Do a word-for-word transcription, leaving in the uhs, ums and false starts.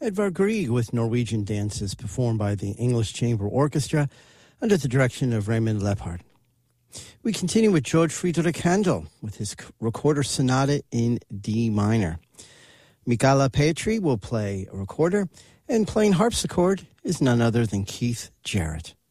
Edvard Grieg with Norwegian dances performed by the English Chamber Orchestra under the direction of Raymond Leppard. We continue with George Friedrich Handel with his recorder sonata in D minor. Michala Petri will play a recorder, and playing harpsichord is none other than Keith Jarrett.